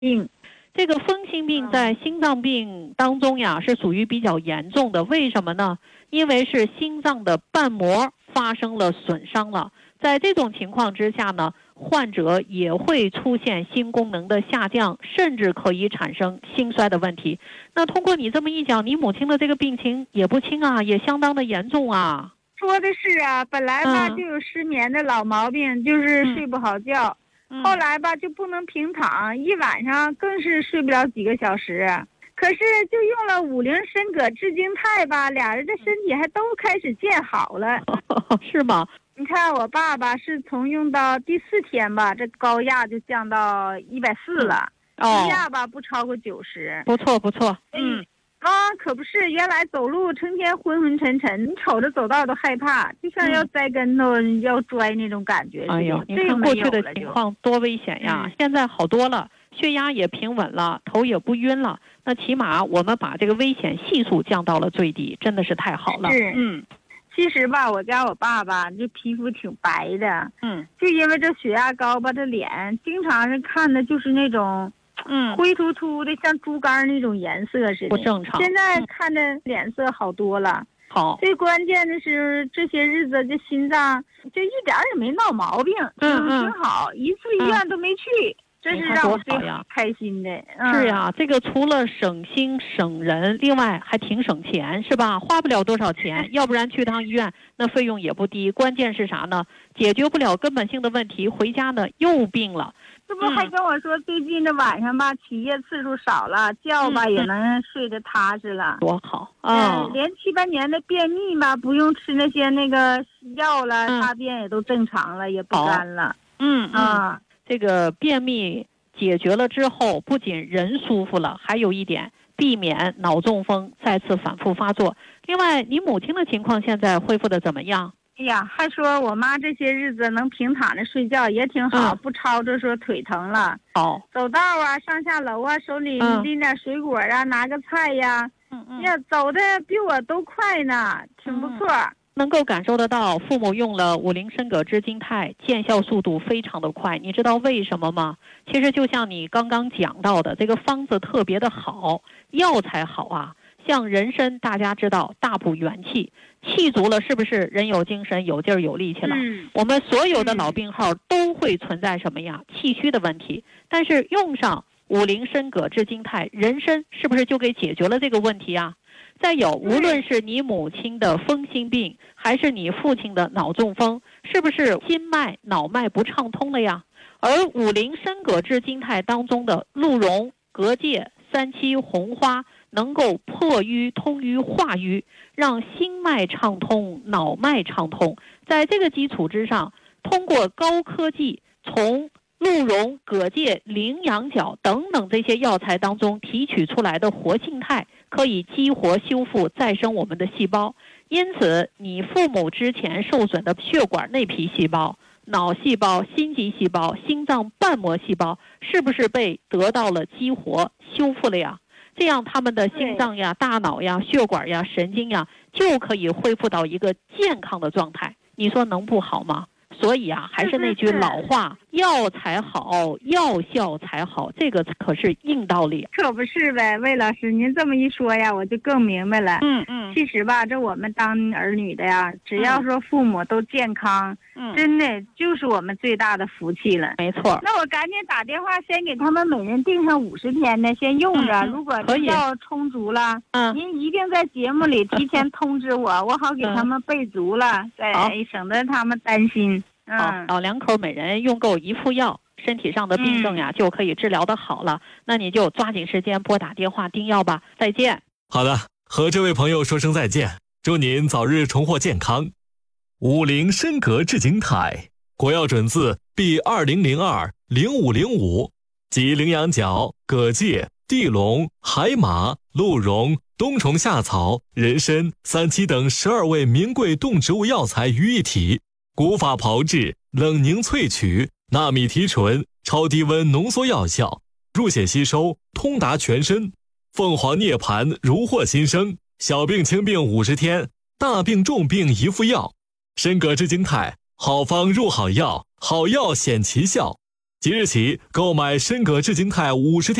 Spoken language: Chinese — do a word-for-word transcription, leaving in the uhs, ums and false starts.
病。 这个风心病在心脏病当中呀，是属于比较严重的。为什么呢？因为是心脏的瓣膜发生了损伤了。在这种情况之下呢，患者也会出现心功能的下降，甚至可以产生心衰的问题。那通过你这么一讲，你母亲的这个病情也不轻啊，也相当的严重啊。 说的是啊，本来吧、 嗯、 就有失眠的老毛病，就是睡不好觉。 嗯、 后来吧就不能平躺，一晚上更是睡不了几个小时。可是就用了五苓参葛炙金肽吧，俩人的身体还都开始见好了。 是吗？ 你看我爸爸是从用到第四天吧，这高压就降到一百四了，低、哦、压吧不超过九十。 不错不错，嗯。 啊，可不是，原来走路成天昏昏沉沉，你瞅着走道都害怕，就像要栽跟头、嗯、要摔那种感觉。 哎呦，你看过去的情况多危险呀！嗯、现在好多了，血压也平稳了，头也不晕了。那起码我们把这个危险系数降到了最低，真的是太好了。 是， 嗯， 其实吧，我家我爸爸这皮肤挺白的， 嗯， 就因为这血压高吧，这脸经常是看的就是那种。 嗯， 灰秃秃的，像猪肝那种颜色似的， 不正常。 现在看着脸色好多了。 好， 最关键的是这些日子这心脏就一点也没闹毛病， 嗯嗯， 挺好，一次医院都没去，这是让我最开心的。 嗯、是呀，这个除了省心省人，另外还挺省钱，是吧？花不了多少钱，要不然去趟医院那费用也不低。关键是啥呢？解决不了根本性的问题，回家呢又病了。 这不还跟我说，最近这晚上吧，起夜次数少了，觉吧也能睡得踏实了， 多好啊！ 连七八年的便秘吧，不用吃那些那个药了，大便也都正常了，也不干了。 嗯啊，这个便秘解决了之后，不仅人舒服了，还有一点避免脑中风再次反复发作。另外，你母亲的情况现在恢复的怎么样？ 哎呀，还说我妈这些日子能平躺着睡觉也挺好，嗯、不吵着说腿疼了。 好， 走道啊，上下楼啊，手里拎点水果啊，嗯、拿个菜呀， 嗯嗯， 呀，走的比我都快呢，挺不错。嗯、 能够感受得到，父母用了五苓参葛炙金肽，见效速度非常的快。你知道为什么吗？其实就像你刚刚讲到的，这个方子特别的好，药材好啊。像人参，大家知道大补元气，气足了是不是人有精神、有劲儿、有力气了？ 嗯、 我们所有的老病号都会存在什么呀？气虚的问题。但是用上五苓参葛炙金肽，人参是不是就给解决了这个问题啊？再有，无论是你母亲的风心病，还是你父亲的脑中风，是不是心脉、脑脉不畅通了呀？而五苓参葛炙金肽当中的鹿茸、蛤蚧、三七、红花，能够破瘀、通瘀、化瘀，让心脉畅通、脑脉畅通。在这个基础之上，通过高科技从鹿茸、蛤蚧、羚羊角等等这些药材当中提取出来的活性肽，可以激活、修复、再生我们的细胞。因此，你父母之前受损的血管内皮细胞、脑细胞、心肌细胞、心脏瓣膜细胞，是不是被得到了激活、修复了呀？这样他们的心脏呀、大脑呀、血管呀、神经呀，就可以恢复到一个健康的状态。你说能不好吗？所以啊，还是那句老话，药材好，药效才好，这个可是硬道理。 可不是呗，魏老师，您这么一说呀，我就更明白了。 嗯嗯， 其实吧，这我们当儿女的呀，只要说父母都健康， 嗯， 真的就是我们最大的福气了。 没错。 那我赶紧打电话，先给他们每人定上五十天的，先用着。 嗯、 如果药充足了， 嗯， 您一定在节目里提前通知我，我好给他们备足了，再、嗯、省得他们担心。 好，老两口每人用够一副药，身体上的病症呀、嗯、就可以治疗的好了。那你就抓紧时间拨打电话订药吧。再见。 好的，和这位朋友说声再见，祝您早日重获健康。五苓参葛炙金肽，国药准字 B 二零零二零五零五，集羚羊角、蛤蚧、地龙、海马、鹿茸、冬虫夏草、人参、三七等十二味名贵动植物药材于一体。古法炮制，冷凝萃取，纳米提纯，超低温浓缩药效，入血吸收，通达全身。凤凰涅槃，如获新生。小病轻病五十天，大病重病一副药。参葛炙金肽，好方入好药，好药显奇效。 即日起购买参舸至精肽五十